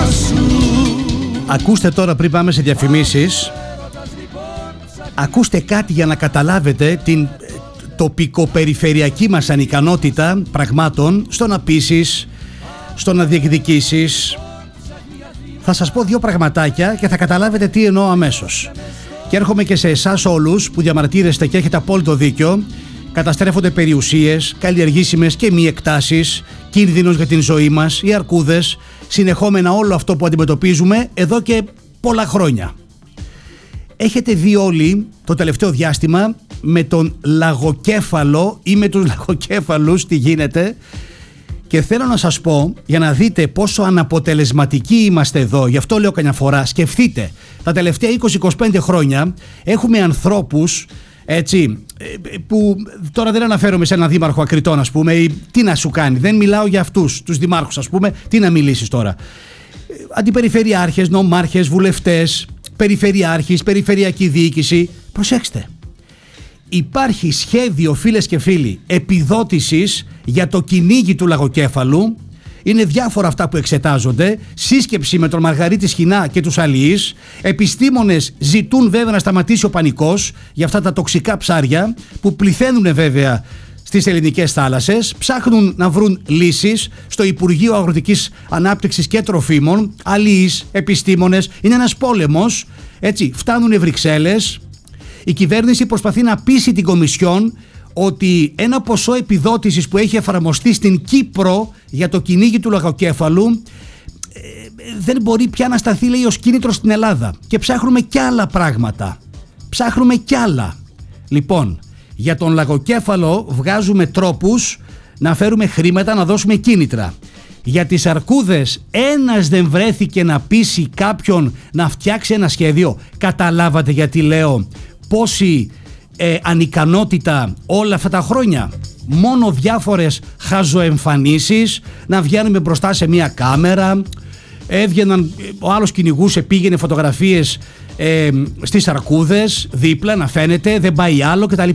Ακούστε τώρα, πριν πάμε σε διαφημίσεις, ακούστε κάτι για να καταλάβετε την τοπικοπεριφερειακή μας ανικανότητα πραγμάτων στο να πείσεις, στο να διεκδικήσεις. Θα σας πω δύο πραγματάκια και θα καταλάβετε τι εννοώ αμέσως. Και έρχομαι και σε εσάς όλους που διαμαρτύρεστε και έχετε απόλυτο δίκιο. Καταστρέφονται περιουσίες, καλλιεργήσιμες και μη εκτάσεις, κίνδυνος για την ζωή μας, οι αρκούδες, συνεχόμενα όλο αυτό που αντιμετωπίζουμε εδώ και πολλά χρόνια. Έχετε δει όλοι το τελευταίο διάστημα με τον λαγοκέφαλο ή με τους λαγοκέφαλους τι γίνεται, και θέλω να σας πω, για να δείτε πόσο αναποτελεσματικοί είμαστε εδώ, γι' αυτό λέω καμιά φορά, σκεφτείτε, τα τελευταία 20-25 χρόνια έχουμε ανθρώπους, έτσι, που τώρα δεν αναφέρομαι σε έναν δήμαρχο Ακριτών, ας πούμε, ή τι να σου κάνει, δεν μιλάω για αυτούς τους δημάρχους, ας πούμε, τι να μιλήσεις τώρα. Αντιπεριφερειάρχες, νομάρχες, βουλευτές, περιφερειάρχης, περιφερειακή διοίκηση. Προσέξτε, υπάρχει σχέδιο, φίλες και φίλοι, επιδότησης για το κυνήγι του λαγοκέφαλου. Είναι διάφορα αυτά που εξετάζονται. Σύσκεψη με τον Μαργαρίτη Σχοινά και τους αλληλείς. Επιστήμονες ζητούν βέβαια να σταματήσει ο πανικός για αυτά τα τοξικά ψάρια που πληθαίνουν βέβαια στις ελληνικές θάλασσες. Ψάχνουν να βρουν λύσεις στο Υπουργείο Αγροτικής Ανάπτυξης και Τροφίμων. Αλληλείς, επιστήμονες. Είναι ένας πόλεμος. Έτσι, φτάνουν Βρυξέλλες. Η κυβέρνηση προσπαθεί να πείσει την Κομισιόν ότι ένα ποσό επιδότησης που έχει εφαρμοστεί στην Κύπρο για το κυνήγι του λαγοκέφαλου δεν μπορεί πια να σταθεί, λέει, ως κίνητρο στην Ελλάδα. Και ψάχνουμε κι άλλα πράγματα. Ψάχνουμε κι άλλα. Λοιπόν, για τον λαγοκέφαλο βγάζουμε τρόπους να φέρουμε χρήματα, να δώσουμε κίνητρα. Για τις αρκούδες ένας δεν βρέθηκε να πείσει κάποιον να φτιάξει ένα σχέδιο. Καταλάβατε γιατί λέω πόση ανικανότητα όλα αυτά τα χρόνια? Μόνο διάφορες χαζοεμφανίσεις, να βγαίνουμε μπροστά σε μια κάμερα. Έβγαιναν, ο άλλος κυνηγούσε, πήγαινε φωτογραφίες στις αρκούδες δίπλα να φαίνεται, δεν πάει άλλο κτλ.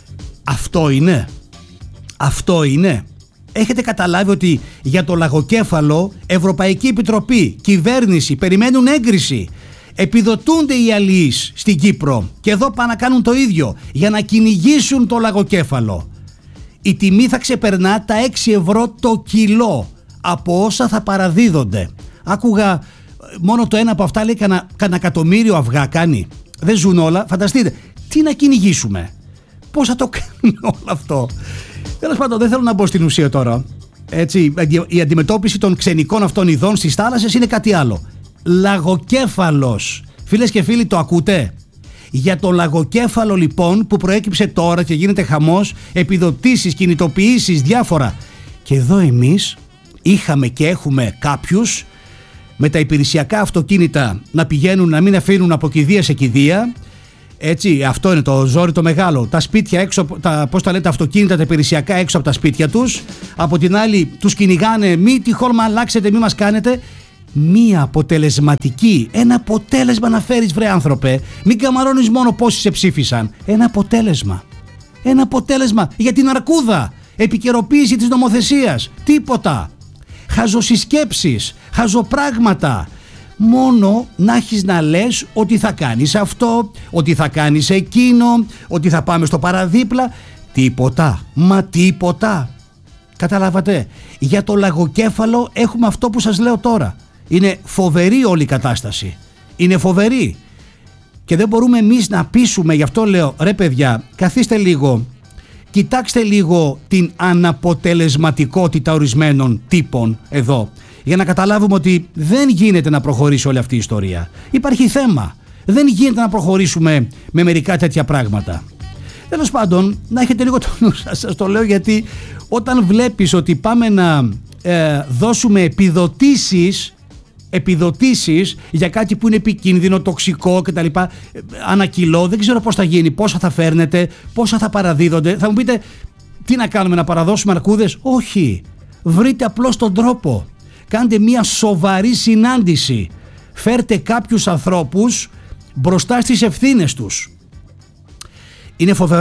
Αυτό είναι. Έχετε καταλάβει ότι για το λαγοκέφαλο Ευρωπαϊκή Επιτροπή, κυβέρνηση περιμένουν έγκριση? Επιδοτούνται οι αλληλείς στην Κύπρο και εδώ πάνε να κάνουν το ίδιο για να κυνηγήσουν το λαγοκέφαλο. Η τιμή θα ξεπερνά τα 6 ευρώ το κιλό από όσα θα παραδίδονται. Άκουγα μόνο το ένα από αυτά, λέει, κανένα εκατομμύριο αυγά κάνει. Δεν ζουν όλα, φανταστείτε. Τι να κυνηγήσουμε? Πώς θα το κάνουμε όλο αυτό? Τέλος πάντων, δεν θέλω να μπω στην ουσία τώρα. Έτσι, η αντιμετώπιση των ξενικών αυτών ειδών στις θάλασσες είναι κάτι άλλο. Λαγοκέφαλος. Φίλες και φίλοι, το ακούτε? Για το λαγοκέφαλο λοιπόν που προέκυψε τώρα και γίνεται χαμός, επιδοτήσεις, κινητοποιήσεις, διάφορα. Και εδώ εμείς είχαμε και έχουμε κάποιους με τα υπηρεσιακά αυτοκίνητα να πηγαίνουν, να μην αφήνουν από κηδεία σε κηδεία. Έτσι, αυτό είναι το ζόρι το μεγάλο. Τα σπίτια έξω, τα αυτοκίνητα τα υπηρεσιακά έξω από τα σπίτια τους. Από την άλλη τους κυνηγάνε, μη τυχόν μα αλλάξετε, μη μας κάνετε. Μία αποτελεσματική, ένα αποτέλεσμα να φέρεις, βρε άνθρωπε. Μην καμαρώνεις μόνο πόσοι σε ψήφισαν. Ένα αποτέλεσμα για την αρκούδα. Επικαιροποίηση της νομοθεσίας. Τίποτα. Χαζοσυσκέψεις, χαζοπράγματα. Μόνο να έχεις να λες ότι θα κάνεις αυτό, ότι θα κάνεις εκείνο, ότι θα πάμε στο παραδίπλα. Τίποτα, μα τίποτα. Καταλάβατε? Για το λαγοκέφαλο έχουμε αυτό που σας λέω τώρα. Είναι φοβερή όλη η κατάσταση. Είναι φοβερή. Και δεν μπορούμε εμείς να πείσουμε, γι' αυτό λέω, ρε παιδιά, καθίστε λίγο, κοιτάξτε λίγο την αναποτελεσματικότητα ορισμένων τύπων εδώ, για να καταλάβουμε ότι δεν γίνεται να προχωρήσει όλη αυτή η ιστορία. Υπάρχει θέμα. Δεν γίνεται να προχωρήσουμε με μερικά τέτοια πράγματα. Τέλος πάντων, να έχετε λίγο το νου σας, σας το λέω, γιατί όταν βλέπεις ότι πάμε να δώσουμε επιδοτήσεις για κάτι που είναι επικίνδυνο, τοξικό κτλ, ανά κιλό, δεν ξέρω πώς θα γίνει, πόσα θα φέρνετε, πόσα θα παραδίδονται. Θα μου πείτε, τι να κάνουμε, να παραδώσουμε αρκούδες? Όχι, βρείτε απλώς τον τρόπο. Κάντε μια σοβαρή συνάντηση. Φέρτε κάποιους ανθρώπους μπροστά στις ευθύνες τους. Είναι φοβερό.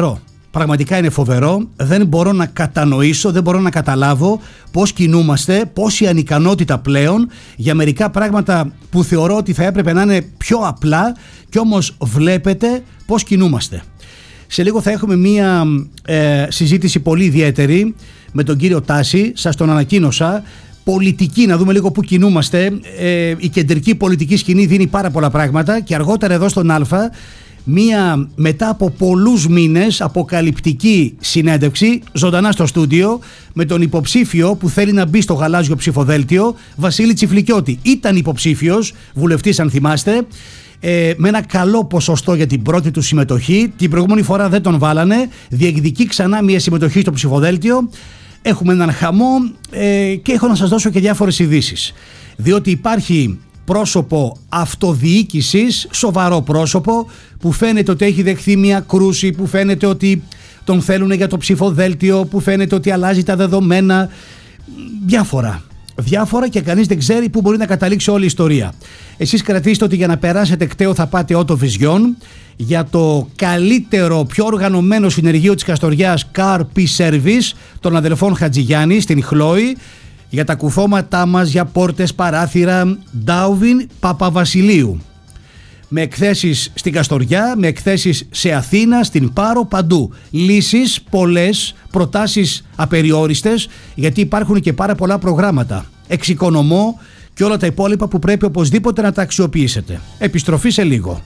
πραγματικά είναι φοβερό. Δεν μπορώ να κατανοήσω, δεν μπορώ να καταλάβω πώς κινούμαστε, πόση ανικανότητα πλέον για μερικά πράγματα που θεωρώ ότι θα έπρεπε να είναι πιο απλά, και όμως βλέπετε πώς κινούμαστε. Σε λίγο θα έχουμε μία συζήτηση πολύ ιδιαίτερη με τον κύριο Τάση, σας τον ανακοίνωσα. Πολιτική, να δούμε λίγο πού κινούμαστε. Η κεντρική πολιτική σκηνή δίνει πάρα πολλά πράγματα, και αργότερα εδώ στον Α, μία μετά από πολλούς μήνες αποκαλυπτική συνέντευξη ζωντανά στο στούντιο με τον υποψήφιο που θέλει να μπει στο γαλάζιο ψηφοδέλτιο, Βασίλη Τσιφλικιώτη. Ήταν υποψήφιος βουλευτής, αν θυμάστε, με ένα καλό ποσοστό για την πρώτη του συμμετοχή. Την προηγούμενη φορά δεν τον βάλανε, διεκδικεί ξανά μια συμμετοχή στο ψηφοδέλτιο. Έχουμε έναν χαμό και έχω να σας δώσω και διάφορες ειδήσεις, διότι υπάρχει πρόσωπο αυτοδιοίκησης, σοβαρό πρόσωπο, που φαίνεται ότι έχει δεχθεί μια κρούση, που φαίνεται ότι τον θέλουν για το ψηφοδέλτιο, που φαίνεται ότι αλλάζει τα δεδομένα, διάφορα, και κανείς δεν ξέρει πού μπορεί να καταλήξει όλη η ιστορία. Εσείς κρατήστε ότι για να περάσετε κταίο θα πάτε AutoVision, για το καλύτερο, πιο οργανωμένο συνεργείο της Καστοριάς, Car P-Service των αδελφών Χατζηγιάννη στην Χλόη, για τα κουφώματά μας, για πόρτες, παράθυρα, Ντάουβιν Παπαβασιλείου. Με εκθέσεις στην Καστοριά, με εκθέσεις σε Αθήνα, στην Πάρο, παντού. Λύσεις πολλές, προτάσεις απεριόριστες, γιατί υπάρχουν και πάρα πολλά προγράμματα. Εξοικονομώ και όλα τα υπόλοιπα που πρέπει οπωσδήποτε να τα αξιοποιήσετε. Επιστροφή σε λίγο.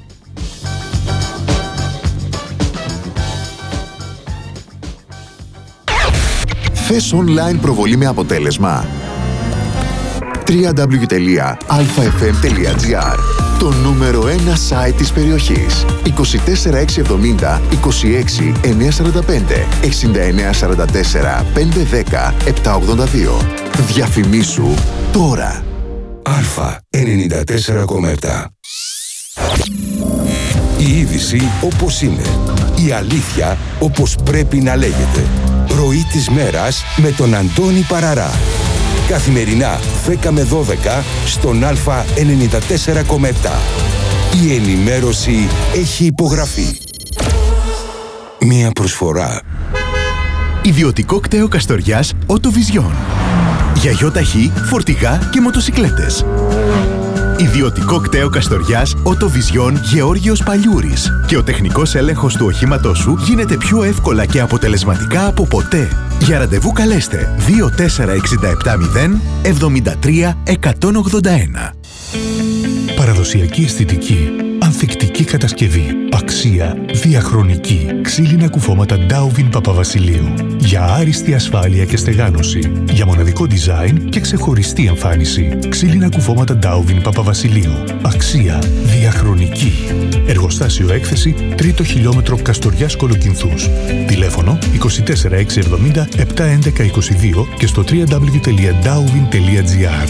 Θες online προβολή με αποτέλεσμα? www.alfafm.gr, το νούμερο 1 site της περιοχής. 24670 26 945 6944 510 782. Διαφημίσου τώρα. Αλφα 94,7. Η είδηση όπως είναι. Η αλήθεια όπως πρέπει να λέγεται. Ροή της μέρας με τον Αντώνη Παραρά. Καθημερινά 10 με 12 στον Α 94,7. Η ενημέρωση έχει υπογραφεί. Μία προσφορά. Ιδιωτικό κτέο Καστοριάς AutoVision. Για γιοταχή, φορτηγά και μοτοσικλέτες. Ιδιωτικό κτέο Καστοριάς AutoVision Γεώργιος Παλιούρης. Και ο τεχνικός έλεγχος του οχήματός σου γίνεται πιο εύκολα και αποτελεσματικά από ποτέ. Για ραντεβού καλέστε 24670 73 181. Παραδοσιακή αισθητική, ανθεκτική κατασκευή, αξία, διαχρονική, ξύλινα κουφώματα Ντάουβιν Παπαβασιλείου. Για άριστη ασφάλεια και στεγάνωση, για μοναδικό design και ξεχωριστή εμφάνιση. Ξύλινα κουφώματα Ντάουβιν Παπαβασιλείου. Αξία, διαχρονική. Εργοστάσιο έκθεση, 3ο χιλιόμετρο Καστοριάς Κολοκυνθούς. Τηλέφωνο 24670 711 22 και στο www.dauvin.gr.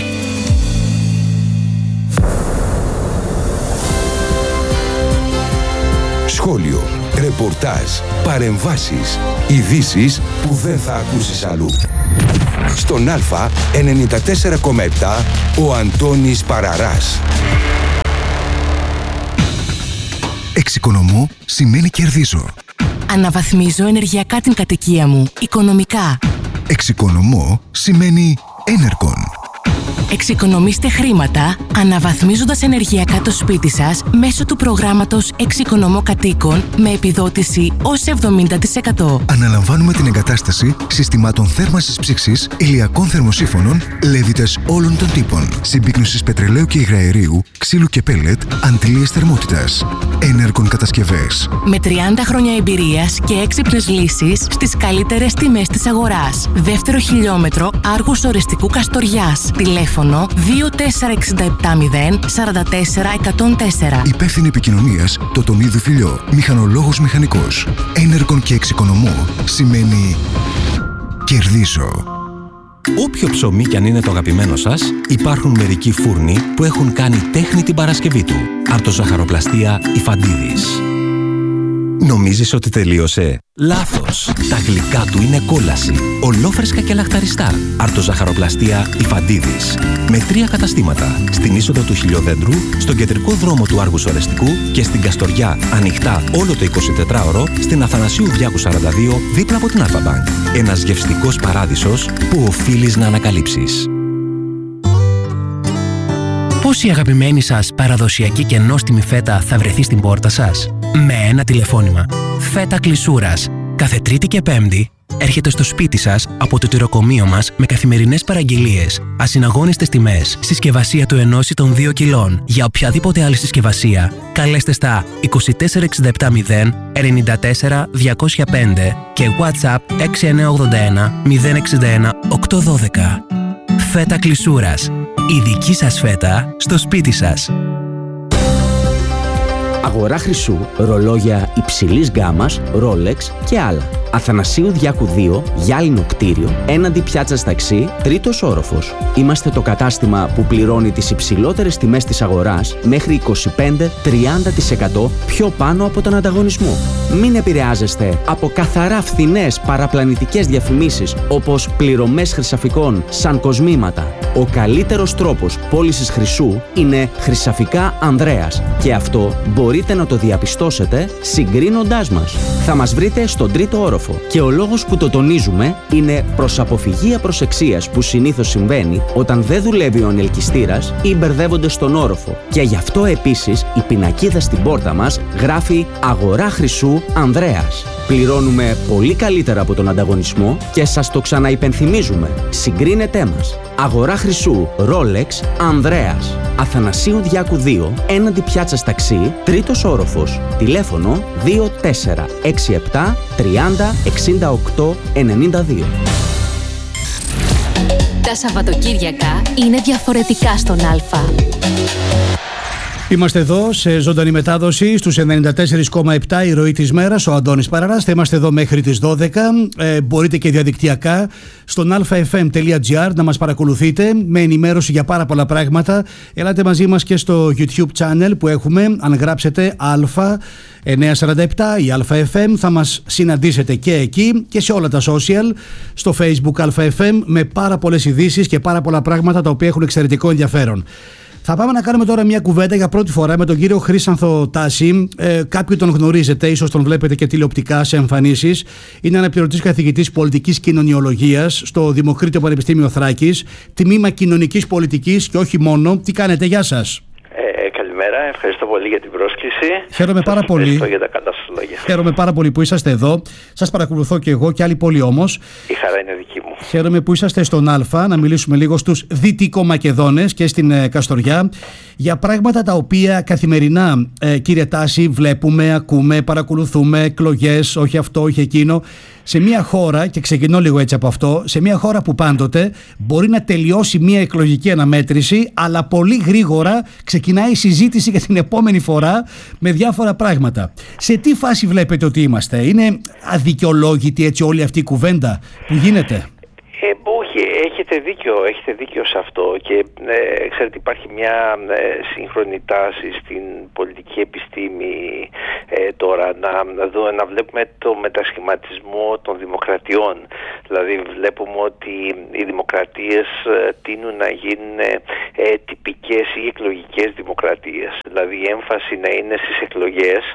Σχόλιο, ρεπορτάζ, παρεμβάσεις, ειδήσεις που δεν θα ακούσεις αλλού. Στον Α 94,7 ο Αντώνης Παραράς. Εξοικονομώ σημαίνει κερδίζω. Αναβαθμίζω ενεργειακά την κατοικία μου, οικονομικά. Εξοικονομώ σημαίνει Energon. Εξοικονομήστε χρήματα αναβαθμίζοντας ενεργειακά το σπίτι σας μέσω του προγράμματος Εξοικονομώ Κατοίκων με επιδότηση ως 70%. Αναλαμβάνουμε την εγκατάσταση συστημάτων θέρμανσης ψήξης, ηλιακών θερμοσύφωνων, λέβητες όλων των τύπων, συμπίκνωσης πετρελαίου και υγραερίου, ξύλου και πέλετ, αντλίες θερμότητας. Energon κατασκευές. Με 30 χρόνια εμπειρίας και έξυπνες λύσεις στις καλύτερες τιμές της αγοράς. Δεύτερο χιλιόμετρο Άργους Ορεστικού Καστοριάς. Τηλέφωνο 24670 44 104. Υπεύθυνη επικοινωνίας Τοτονίδου Φιλιό. Μηχανολόγος μηχανικός. Energon και εξοικονομώ σημαίνει κερδίζω. Όποιο ψωμί κι αν είναι το αγαπημένο σας, υπάρχουν μερικοί φούρνοι που έχουν κάνει τέχνη την παρασκευή του. Αρτοζαχαροπλαστεία Υφαντίδης. Νομίζεις ότι τελείωσε? Λάθος! Τα γλυκά του είναι κόλαση. Ολόφρεσκα και λαχταριστά. Αρτοζαχαροπλαστεία Ιφαντίδης. Με 3 καταστήματα. Στην είσοδο του Χιλιοδέντρου, στον κεντρικό δρόμο του Άργους Ορεστικού και στην Καστοριά, ανοιχτά όλο το 24ωρο, στην Αθανασίου Διάκου 42, δίπλα από την Αλφα-Μπανκ. Ένας γευστικός παράδεισος που οφείλεις να ανακαλύψεις. Πώς η αγαπημένη σας παραδοσιακή και νόστιμη φέτα θα βρεθεί στην πόρτα σας? Με ένα τηλεφώνημα. Φέτα Κλεισούρας. Κάθε Τρίτη και Πέμπτη έρχεται στο σπίτι σας από το τυροκομείο μας με καθημερινές παραγγελίες, ασυναγώνιστες τιμές, συσκευασία του 1 ή των 2 κιλών. Για οποιαδήποτε άλλη συσκευασία, καλέστε στα 24670 94 205 και WhatsApp 6981 061 812. Φέτα Κλεισούρας. Η δική σας φέτα στο σπίτι σας. Αγορά χρυσού, ρολόγια υψηλής γκάμας, Rolex και άλλα. Αθανασίου Διάκου 2, γυάλινο κτίριο, έναντι πιάτσας ταξί, 3ος όροφος. Είμαστε το κατάστημα που πληρώνει τις υψηλότερες τιμές της αγοράς μέχρι 25-30% πιο πάνω από τον ανταγωνισμό. Μην επηρεάζεστε από καθαρά φθηνές παραπλανητικές διαφημίσεις όπως πληρωμές χρυσαφικών σαν κοσμήματα. Ο καλύτερος τρόπος πώλησης χρυσού είναι Χρυσαφικά Ανδρέας και αυτό μπορείτε να το διαπιστώσετε συγκρίνοντάς μας. Θα μας βρείτε στον 3ο όροφο και ο λόγος που το τονίζουμε είναι προς αποφυγή απροσεξίας που συνήθως συμβαίνει όταν δεν δουλεύει ο ανελκυστήρας ή μπερδεύονται στον όροφο. Και γι' αυτό επίσης η πινακίδα στην πόρτα μας γράφει «Αγορά χρυσού Ανδρέας». Πληρώνουμε πολύ καλύτερα από τον ανταγωνισμό και σας το ξαναυπενθυμίζουμε. Συγκρίνετέ μας. Αγορά χρυσού Rolex Ανδρέας. Αθανασίου Διάκου 2, έναντι πιάτσας ταξί, 3ος όροφος. Τηλέφωνο 2467 30 68 92. Τα Σαββατοκύριακα είναι διαφορετικά στον Αλφα. Είμαστε εδώ σε ζωντανή μετάδοση στους 94,7 η ροή της μέρας, ο Αντώνης Παραράς. Θα είμαστε εδώ μέχρι τις 12. Μπορείτε και διαδικτυακά στον alfafm.gr να μας παρακολουθείτε με ενημέρωση για πάρα πολλά πράγματα. Ελάτε μαζί μας και στο YouTube channel που έχουμε. Αν γράψετε Αλφα 947 ή AlphaFM θα μας συναντήσετε και εκεί και σε όλα τα social, στο Facebook AlphaFM, με πάρα πολλές ειδήσεις και πάρα πολλά πράγματα τα οποία έχουν εξαιρετικό ενδιαφέρον. Θα πάμε να κάνουμε τώρα μια κουβέντα για πρώτη φορά με τον κύριο Χρήσανθο Τάση. Κάποιοι τον γνωρίζετε, ίσως τον βλέπετε και τηλεοπτικά σε εμφανίσεις. Είναι αναπληρωτής καθηγητής πολιτικής κοινωνιολογίας στο Δημοκρίτιο Πανεπιστήμιο Θράκης, τμήμα κοινωνικής πολιτικής και όχι μόνο. Τι κάνετε, γεια σας. Καλημέρα, ευχαριστώ πολύ για την πρόσκληση. Χαίρομαι πάρα πολύ. Ευχαριστώ για τα καλά σας λόγια. Χαίρομαι πάρα πολύ που είσαστε εδώ. Σας παρακολουθώ και εγώ και άλλοι πολλοί όμως. Η χαρά είναι δική μου. Χαίρομαι που είσαστε στον Αλφα, να μιλήσουμε λίγο στους Δυτικομακεδόνες και στην Καστοριά για πράγματα τα οποία καθημερινά, κύριε Τάση, βλέπουμε, ακούμε, παρακολουθούμε, εκλογές, όχι αυτό, όχι εκείνο. Σε μια χώρα, και ξεκινώ λίγο έτσι από αυτό, σε μια χώρα που πάντοτε μπορεί να τελειώσει μια εκλογική αναμέτρηση, αλλά πολύ γρήγορα ξεκινάει η συζήτηση για την επόμενη φορά με διάφορα πράγματα. Σε τι φάση βλέπετε ότι είμαστε? Είναι αδικαιολόγητη έτσι όλη αυτή η κουβέντα που γίνεται? Όχι, έχετε δίκιο σε αυτό και ξέρετε, υπάρχει μια σύγχρονη τάση στην πολιτική επιστήμη τώρα να βλέπουμε το μετασχηματισμό των δημοκρατιών. Δηλαδή βλέπουμε ότι οι δημοκρατίες τείνουν να γίνουν τυπικές ή εκλογικές δημοκρατίες. Δηλαδή η έμφαση να είναι στις εκλογές,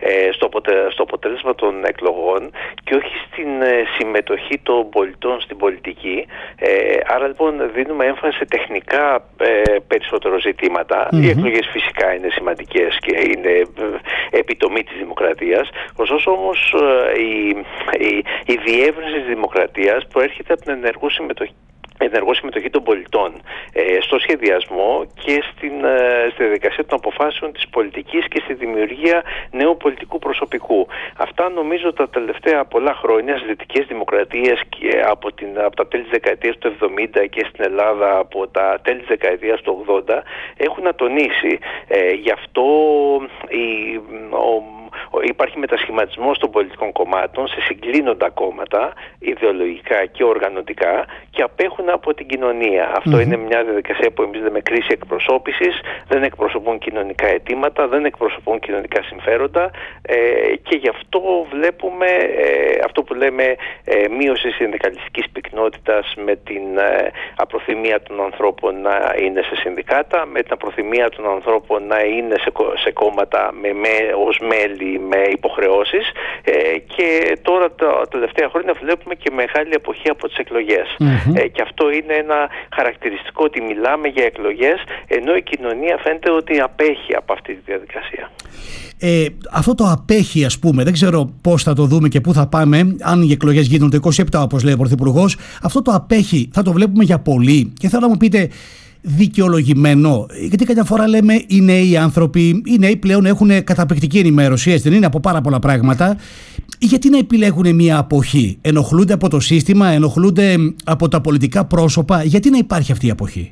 στο αποτέλεσμα των εκλογών και όχι στην συμμετοχή των πολιτών στην πολιτική. Άρα λοιπόν δίνουμε έμφαση σε τεχνικά περισσότερο ζητήματα. Οι εκλογές φυσικά είναι σημαντικές και είναι επιτομή της δημοκρατίας. Ωστόσο όμως η διεύρυνση της δημοκρατίας προέρχεται από την ενεργό συμμετοχή των πολιτών στο σχεδιασμό και στη διαδικασία των αποφάσεων της πολιτικής και στη δημιουργία νέου πολιτικού προσωπικού. Αυτά νομίζω τα τελευταία πολλά χρόνια στις δυτικές δημοκρατίες και από τα τέλη της δεκαετίας του 70 και στην Ελλάδα από τα τέλη της δεκαετίας του 80 έχουν ατονίσει. Γι' αυτό ο υπάρχει μετασχηματισμός των πολιτικών κομμάτων σε συγκλίνοντα κόμματα, ιδεολογικά και οργανωτικά, και απέχουν από την κοινωνία. Αυτό είναι μια διαδικασία που εμείς λέμε κρίση εκπροσώπησης, δεν εκπροσωπούν κοινωνικά αιτήματα, δεν εκπροσωπούν κοινωνικά συμφέροντα, και γι' αυτό βλέπουμε αυτό που λέμε μείωση συνδικαλιστικής πυκνότητας, με την απροθυμία των ανθρώπων να είναι σε συνδικάτα, με την απροθυμία των ανθρώπων να είναι σε κόμματα ως μέλη με υποχρεώσεις, και τώρα τα τελευταία χρόνια βλέπουμε και μεγάλη αποχή από τις εκλογές. Και αυτό είναι ένα χαρακτηριστικό, ότι μιλάμε για εκλογές ενώ η κοινωνία φαίνεται ότι απέχει από αυτή τη διαδικασία. Αυτό το απέχει, ας πούμε, δεν ξέρω πώς θα το δούμε και πού θα πάμε αν οι εκλογές γίνονται 27, όπως λέει ο Πρωθυπουργός. Αυτό το απέχει θα το βλέπουμε για πολύ, και θέλω να μου πείτε, δικαιολογημένο? Γιατί καμιά φορά λέμε οι νέοι άνθρωποι, οι νέοι πλέον έχουν καταπληκτική ενημέρωση, έτσι δεν είναι, από πάρα πολλά πράγματα. Γιατί να επιλέγουν μια αποχή? Ενοχλούνται από το σύστημα, ενοχλούνται από τα πολιτικά πρόσωπα? Γιατί να υπάρχει αυτή η αποχή?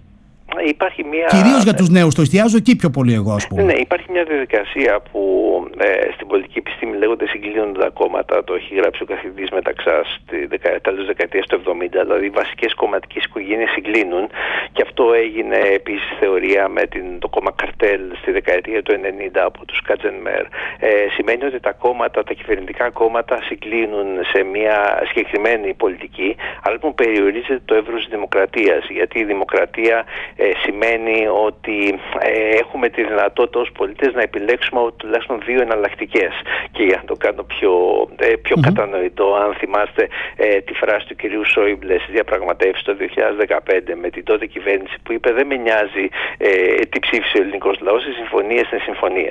Κυρίως για τους νέους, το εστιάζω εκεί πιο πολύ εγώ, ας πούμε. Ναι, υπάρχει μια διαδικασία που στην πολιτική επιστήμη λέγονται συγκλίνοντα κόμματα. Το έχει γράψει ο καθηγητής Μεταξάς τέλος της δεκαετίας του 70. Δηλαδή, οι βασικές κομματικές οικογένειες συγκλίνουν, και αυτό έγινε επίσης θεωρία με το κόμμα Καρτέλ στη δεκαετία του 90 από τους Κάτζενμερ. Σημαίνει ότι τα κυβερνητικά κόμματα συγκλίνουν σε μια συγκεκριμένη πολιτική, αλλά που περιορίζεται το εύρος της δημοκρατίας. Γιατί η δημοκρατία σημαίνει ότι έχουμε τη δυνατότητα ως πολίτες να επιλέξουμε τουλάχιστον δύο εναλλακτικές. Και για να το κάνω πιο κατανοητό, αν θυμάστε τη φράση του κυρίου Σόιμπλε στις διαπραγματεύσεις το 2015 με την τότε κυβέρνηση, που είπε «Δεν με νοιάζει τι ψήφισε ο ελληνικός λαός, οι συμφωνίες είναι συμφωνίες».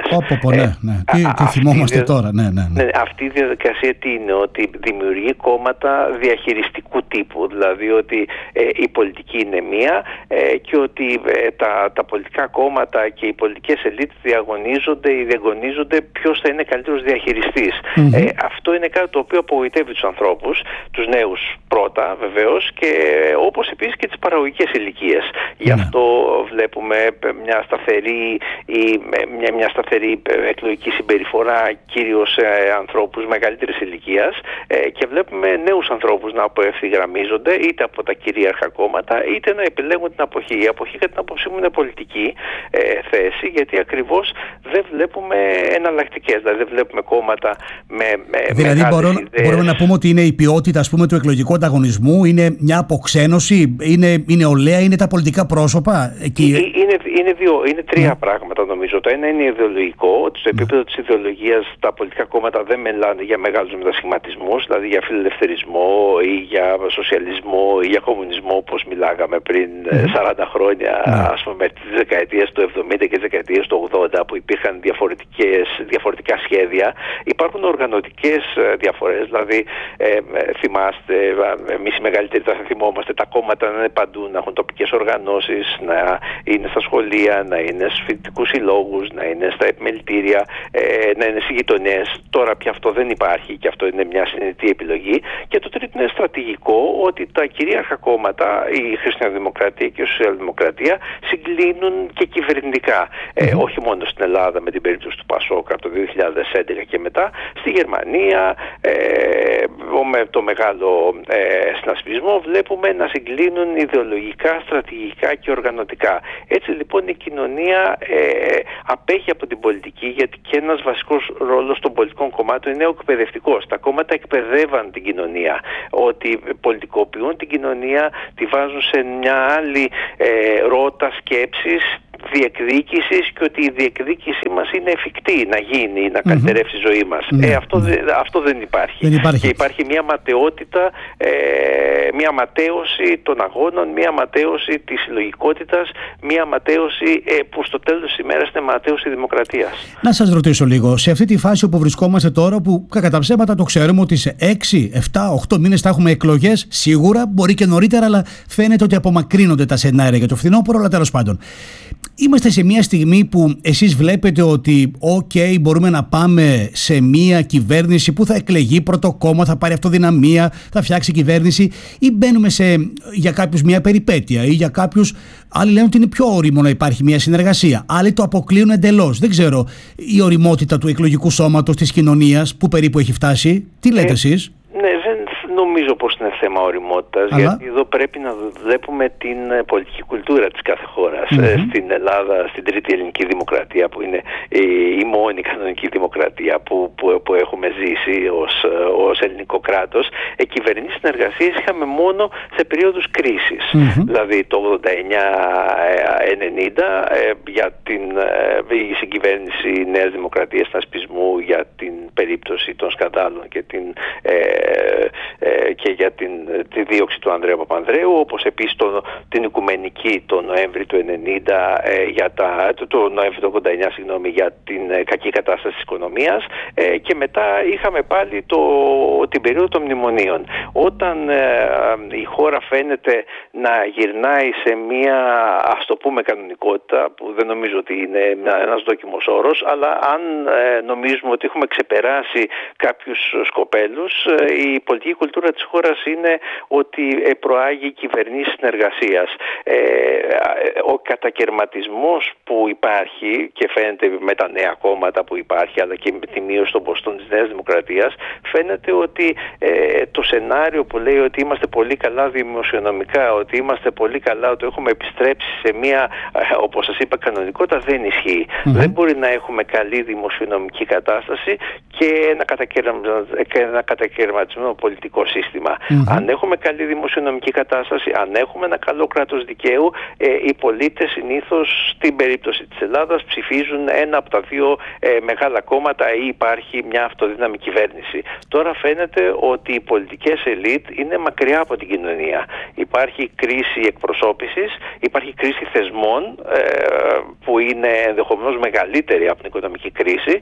Τι θυμόμαστε τώρα. Αυτή η διαδικασία τι είναι? Ότι δημιουργεί κόμματα διαχειριστικού τύπου, δηλαδή ότι η πολιτική είναι μία, και ότι τα πολιτικά κόμματα και οι πολιτικές ελίτ διαγωνίζονται ποιος θα είναι καλύτερος διαχειριστής. Αυτό είναι κάτι το οποίο απογοητεύει τους ανθρώπους, τους νέους πρώτα βεβαίως, και όπως επίσης και τις παραγωγικές ηλικίες. Γι' αυτό βλέπουμε μια σταθερή εκλογική συμπεριφορά, κυρίως σε ανθρώπους μεγαλύτερης ηλικίας, και βλέπουμε νέους ανθρώπους να αποευθυγραμμίζονται είτε από τα κυρίαρχα κόμματα είτε να επιλέγουν την αποχή. Η αποχή, κατά την άποψή μου, είναι πολιτική θέση, γιατί ακριβώς δεν βλέπουμε εναλλακτικές. Δηλαδή δεν βλέπουμε κόμματα Δηλαδή μπορούμε να πούμε ότι είναι η ποιότητα, ας πούμε, του εκλογικού ανταγωνισμού, είναι μια αποξένωση, είναι ολαία, είναι τα πολιτικά πρόσωπα? Είναι τρία πράγματα νομίζω. Το ένα είναι ιδεολογικό, ότι στο επίπεδο της ιδεολογίας τα πολιτικά κόμματα δεν μιλάνε για μεγάλους μετασχηματισμούς, δηλαδή για φιλελευθερισμό ή για σοσιαλισμό ή για κομμουνισμό, όπως μιλάγαμε πριν 40 χρόνια, ας πούμε, τις δεκαετίες του 70 και τις δεκαετίες του 80, που υπήρχαν διαφορετικά σχέδια. Υπάρχουν οργανωτικές διαφορές, δηλαδή θυμάστε, εμείς οι μεγαλύτεροι θα θυμόμαστε, τα κόμματα να είναι παντού, να έχουν τοπικές οργανώσεις, να είναι στα σχολεία, να είναι στους φοιτητικούς συλλόγους, να είναι στα επιμελητήρια, να είναι στις γειτονιές. Τώρα πια αυτό δεν υπάρχει, και αυτό είναι μια συνειδητή επιλογή. Και το τρίτο είναι στρατηγικό, ότι τα κυρίαρχα κόμματα, η Χριστιανοδημοκρατία και η Σοσιαλδημοκρατία, συγκλίνουν και κυβερνητικά. Όχι μόνο στην Ελλάδα με την περίπτωση του Πασόκ από το 2011 και μετά, στη Γερμανία με το μεγάλο συνασπισμό βλέπουμε να συγκλίνουν ιδεολογικά, στρατηγικά και οργανωτικά. Έτσι λοιπόν η κοινωνία απέχει από την πολιτική, γιατί και ένας βασικός ρόλος των πολιτικών κομμάτων είναι ο εκπαιδευτικός. Τα κόμματα εκπαιδεύαν την κοινωνία, ότι πολιτικοποιούν την κοινωνία, τη βάζουν σε μια άλλη ρότα σκέψης, διεκδίκησης, και ότι η διεκδίκησή μας είναι εφικτή να γίνει, να καλυτερεύσει η ζωή μας. Αυτό δεν υπάρχει. Και υπάρχει μια ματαιότητα, μια ματέωση των αγώνων, μια ματέωση της συλλογικότητας, μια ματέωση που στο τέλος της ημέρας είναι ματέωση δημοκρατίας. Να σας ρωτήσω λίγο, σε αυτή τη φάση όπου βρισκόμαστε τώρα, που κατά ψέματα το ξέρουμε ότι σε 6, 7, 8 μήνες θα έχουμε εκλογές, σίγουρα μπορεί και νωρίτερα, αλλά φαίνεται ότι απομακρύνονται τα σενάρια για το φθινόπωρο, αλλά τέλος πάντων. Είμαστε σε μια στιγμή που εσείς βλέπετε ότι μπορούμε να πάμε σε μια κυβέρνηση που θα εκλεγεί πρώτο κόμμα, θα πάρει αυτοδυναμία, θα φτιάξει κυβέρνηση, ή μπαίνουμε για κάποιους μια περιπέτεια, ή για κάποιους άλλοι λένε ότι είναι πιο όριμο να υπάρχει μια συνεργασία, άλλοι το αποκλείουν εντελώς. Δεν ξέρω η οριμότητα του εκλογικού σώματος της κοινωνίας που περίπου έχει φτάσει. Τι λέτε εσείς? Ναι, δεν νομίζω πως είναι θέμα οριμότητας, γιατί εδώ πρέπει να βλέπουμε την πολιτική κουλτούρα της κάθε χώρας. Στην Ελλάδα, στην Τρίτη Ελληνική Δημοκρατία, που είναι η μόνη κανονική δημοκρατία που έχουμε ζήσει ως ελληνικό κράτος, κυβερνήσεις συνεργασίες είχαμε μόνο σε περίοδους κρίσης. Δηλαδή το 89-90 για η συγκυβέρνηση Νέας Δημοκρατίας Θασπισμού για την περίπτωση των σκανδάλων και για τη δίωξη του Ανδρέα Παπανδρέου, όπως επίσης την Οικουμενική το Νοέμβρη του 90 το Νοέμβρη του 89 για την κακή κατάσταση της οικονομίας, και μετά είχαμε πάλι την περίοδο των μνημονίων. Όταν η χώρα φαίνεται να γυρνάει σε μια, ας το πούμε, κανονικότητα, που δεν νομίζω ότι είναι ένας δόκιμος όρος, αλλά αν νομίζουμε ότι έχουμε ξεπεράσει κάποιους σκοπέλους, η πολιτική κουλτούρα της χώρας είναι ότι προάγει κυβερνήσεις συνεργασίας. Ο κατακερματισμός που υπάρχει και φαίνεται με τα νέα κόμματα που υπάρχει, αλλά και με τη μείωση των ποστών της Νέας Δημοκρατίας, φαίνεται ότι το σενάριο που λέει ότι είμαστε πολύ καλά δημοσιονομικά, ότι είμαστε πολύ καλά, ότι έχουμε επιστρέψει σε μια, όπως σας είπα, κανονικότητα, δεν ισχύει. Δεν μπορεί να έχουμε καλή δημοσιονομική κατάσταση και ένα κατακαιρματισμένο πολιτικό σύστημα. Αν έχουμε καλή δημοσιονομική κατάσταση, αν έχουμε ένα καλό κράτος δικαίου, οι πολίτες συνήθως στην περίπτωση της Ελλάδας ψηφίζουν ένα από τα δύο μεγάλα κόμματα ή υπάρχει μια αυτοδύναμη κυβέρνηση. Τώρα φαίνεται ότι οι πολιτικές ελίτ είναι μακριά από την κοινωνία. Υπάρχει κρίση εκπροσώπησης, υπάρχει κρίση θεσμών που είναι ενδεχομένως μεγαλύτερη από την οικονομική κρίση,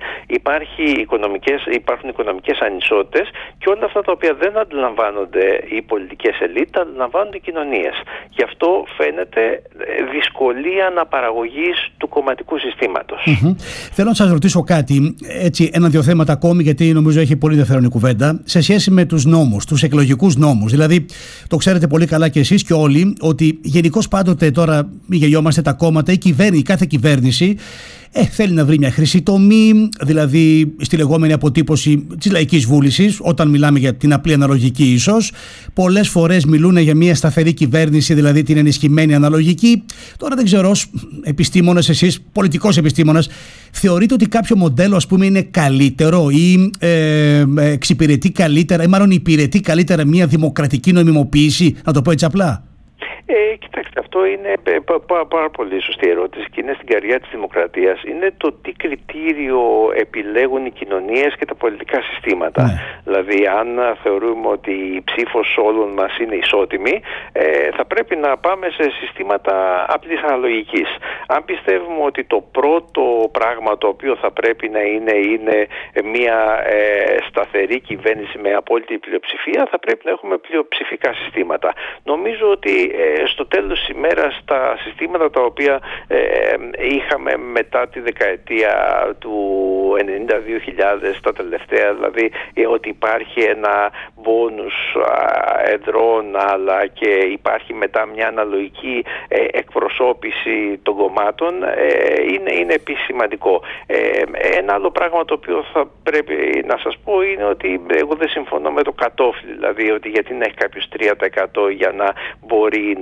υπάρχουν οικονομικές ανισότητες, και όλα αυτά τα οποία δεν αντιλαμβάνονται οι πολιτικές ελίτ, τα αντιλαμβάνονται οι κοινωνίες. Γι' αυτό φαίνεται δυσκολία αναπαραγωγής του κομματικού συστήματος. Θέλω να σας ρωτήσω κάτι, έτσι, ένα-δύο θέματα ακόμη, γιατί νομίζω έχει πολύ ενδιαφέρον η κουβέντα, σε σχέση με τους νόμους, τους εκλογικούς νόμους. Δηλαδή, το ξέρετε πολύ καλά και εσείς και όλοι, ότι γενικώς πάντοτε, τώρα μη γελιόμαστε, τα κόμματα, η κάθε κυβέρνηση θέλει να βρει μια χρυσή τομή, δηλαδή στη λεγόμενη αποτύπωση της λαϊκής βούλησης, όταν μιλάμε για την απλή αναλογική ίσως. Πολλές φορές μιλούν για μια σταθερή κυβέρνηση, δηλαδή την ενισχυμένη αναλογική. Τώρα δεν ξέρω, ως επιστήμονας, εσείς πολιτικός επιστήμονας, θεωρείτε ότι κάποιο μοντέλο, ας πούμε, είναι καλύτερο ή εξυπηρετεί καλύτερα, ή μάλλον υπηρετεί καλύτερα μια δημοκρατική νομιμοποίηση, να το πω έτσι απλά? Κοιτάξτε, αυτό είναι πάρα πολύ σωστή ερώτηση και είναι στην καρδιά της δημοκρατίας. Είναι το τι κριτήριο επιλέγουν οι κοινωνίες και τα πολιτικά συστήματα. Δηλαδή, αν θεωρούμε ότι η ψήφος όλων μας είναι ισότιμη, θα πρέπει να πάμε σε συστήματα απλής αναλογικής. Αν πιστεύουμε ότι το πρώτο πράγμα το οποίο θα πρέπει να είναι μια σταθερή κυβέρνηση με απόλυτη πλειοψηφία, θα πρέπει να έχουμε πλειοψηφικά συστήματα. Νομίζω ότι στο τέλος της ημέρας τα συστήματα τα οποία είχαμε μετά τη δεκαετία του 90-2000, τα τελευταία, δηλαδή ότι υπάρχει ένα μπόνους εδρών, αλλά και υπάρχει μετά μια αναλογική εκπροσώπηση των κομμάτων, είναι επίσης σημαντικό. Ένα άλλο πράγμα το οποίο θα πρέπει να σας πω είναι ότι εγώ δεν συμφωνώ με το κατόφλι, δηλαδή ότι γιατί να έχει κάποιος 3% για να μπορεί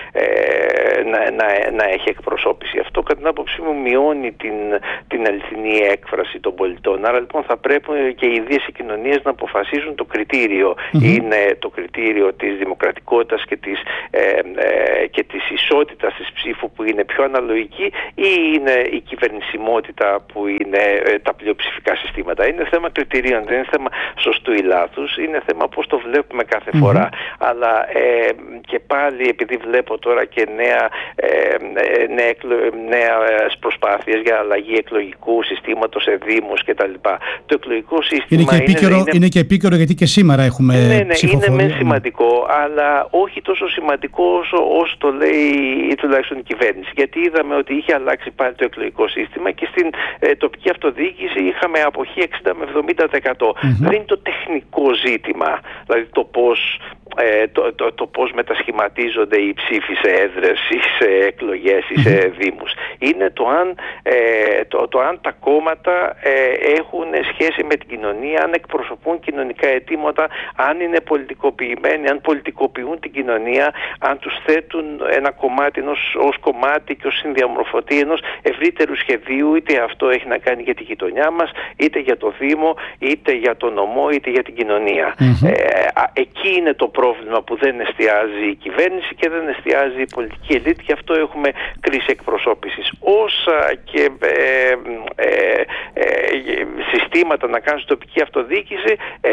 να έχει εκπροσώπηση. Αυτό κατά την άποψή μου μειώνει την αληθινή έκφραση των πολιτών. Άρα λοιπόν θα πρέπει και οι ίδιες οι κοινωνίες να αποφασίζουν το κριτήριο. Είναι το κριτήριο της δημοκρατικότητας και της ισότητας της ψήφου που είναι πιο αναλογική, ή είναι η κυβερνησιμότητα που είναι τα πλειοψηφικά συστήματα? Είναι θέμα κριτηρίων, δεν είναι θέμα σωστού ή λάθους, είναι θέμα πώς το βλέπουμε κάθε φορά. Αλλά και πάλι, επειδή βλέπω τώρα και νέες προσπάθειες για αλλαγή εκλογικού συστήματος σε δήμους κτλ. Το εκλογικό σύστημα είναι και επίκαιρο γιατί και σήμερα έχουμε ψηφοφορία. Είναι μεν σημαντικό, αλλά όχι τόσο σημαντικό όσο το λέει τουλάχιστον η κυβέρνηση. Γιατί είδαμε ότι είχε αλλάξει πάλι το εκλογικό σύστημα και στην τοπική αυτοδιοίκηση είχαμε αποχή 60 με 70%. Δεν είναι το τεχνικό ζήτημα, δηλαδή το πώς μετασχηματίζονται οι ψήφοι σε έδρες ή σε εκλογές ή σε δήμους. Είναι το αν τα κόμματα έχουν σχέση με την κοινωνία, αν εκπροσωπούν κοινωνικά αιτήματα, αν είναι πολιτικοποιημένοι, αν πολιτικοποιούν την κοινωνία, αν τους θέτουν ένα κομμάτι ως κομμάτι και ως συνδιαμορφωτή ενός ευρύτερου σχεδίου, είτε αυτό έχει να κάνει για τη γειτονιά μας, είτε για το Δήμο, είτε για το νομό, είτε για την κοινωνία. Εκεί είναι το πρόβλημα που δεν εστιάζει η κυβέρνηση και δεν εστιάζει η πολιτική ελίτ, και αυτό έχουμε κρίση εκπροσώπησης. Όσα και συστήματα να κάνουν στην τοπική αυτοδιοίκηση,